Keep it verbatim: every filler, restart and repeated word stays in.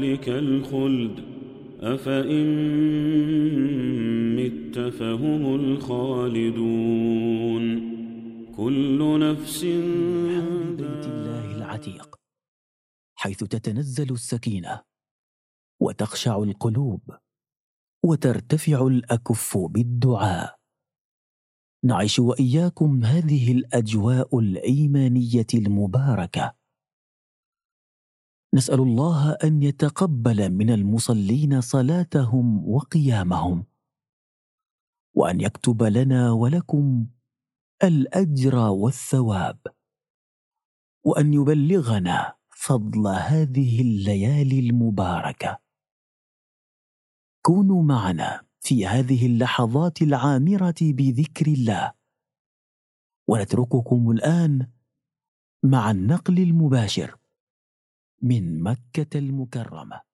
ذلك الخلد أفإن مت فهم الخالدون كل نفس من بيت الله العتيق، حيث تتنزل السكينة وتخشع القلوب وترتفع الأكف بالدعاء. نعيش وإياكم هذه الأجواء الإيمانية المباركة. نسأل الله أن يتقبل من المصلين صلاتهم وقيامهم، وأن يكتب لنا ولكم الأجر والثواب، وأن يبلغنا فضل هذه الليالي المباركة. كونوا معنا في هذه اللحظات العامرة بذكر الله، ونترككم الآن مع النقل المباشر من مكة المكرمة.